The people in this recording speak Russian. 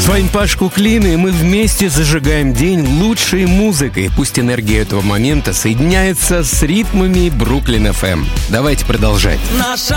С вами Паш Куклин, и мы вместе зажигаем день лучшей музыкой. Пусть энергия этого момента соединяется с ритмами Бруклин FM. Давайте продолжать.